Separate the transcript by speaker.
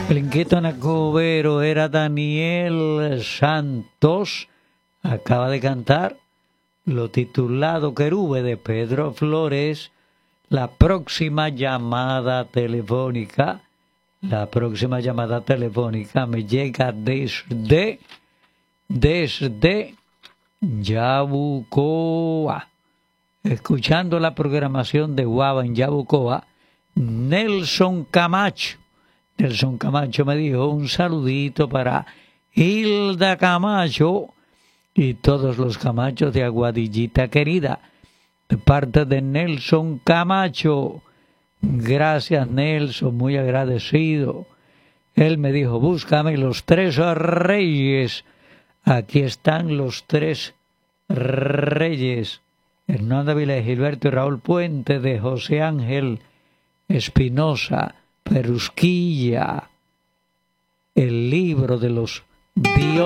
Speaker 1: El inquieto Nacobero era Daniel Santos. Acaba de cantar lo titulado Querube de Pedro Flores. La próxima llamada telefónica me llega desde Yabucoa. Escuchando la programación de Guava en Yabucoa, Nelson Camacho. Nelson Camacho me dijo un saludito para Hilda Camacho y todos los Camachos de Aguadillita querida. De parte de Nelson Camacho. Gracias, Nelson, muy agradecido. Él me dijo, búscame los 3 reyes. Aquí están los 3 reyes. Hernán Avilés, Gilberto y Raúl Puente, de José Ángel Espinosa Perusquilla. El libro de los dioses.